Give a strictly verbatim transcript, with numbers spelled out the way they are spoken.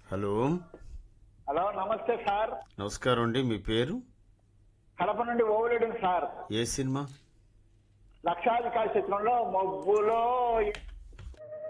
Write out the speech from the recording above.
Hello hello నమస్తే sir. నమస్కారం అండి. మీ పేరు? కడప నుండి ఓవలేడు సార్. ఏ సినిమా? లక్షాధికారి చిత్రంలో మబ్బులో